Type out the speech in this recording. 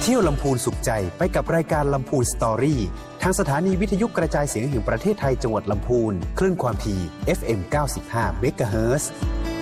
ที่ยวลำพูนสุขใจไปกับรายการลำพูนสตอรี่ทางสถานีวิทยุกระจายเสียงแห่งประเทศไทยจังหวัดลำพูนคลื่นความถี่ FM 95 เมกะเฮิรตซ์